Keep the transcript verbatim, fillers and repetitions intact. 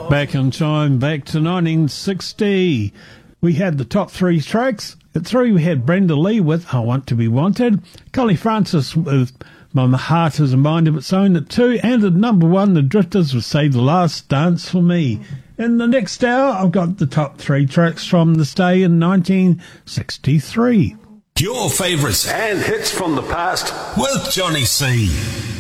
Back on time, back to nineteen sixty. We had the top three tracks. At three, we had Brenda Lee with I Want to Be Wanted. Collie Francis with My Heart Has a Mind of Its Own at two. And at number one, the Drifters with Save the Last Dance for Me. In the next hour, I've got the top three tracks from this day in nineteen sixty-three. Your favourites and hits from the past with Johnny C.